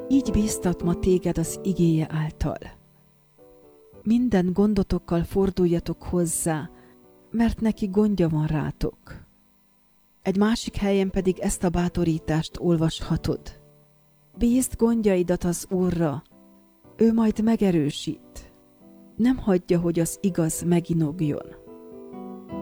Így bíztat ma téged az igéje által. Minden gondotokkal forduljatok hozzá, mert neki gondja van rátok. Egy másik helyen pedig ezt a bátorítást olvashatod. Bízd gondjaidat az Úrra, ő majd megerősít. Nem hagyja, hogy az igaz meginogjon.